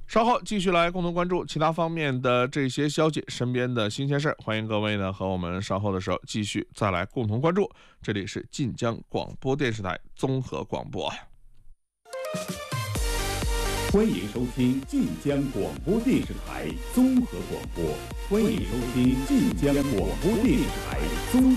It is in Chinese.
稍后继续来共同关注其他方面的这些消息，身边的新鲜事儿。欢迎各位呢和我们稍后的时候继续再来共同关注。这里是晋江广播电视台综合广播。 欢迎收听晋江广播电视台综合广播。欢迎收听晋江广播电视台综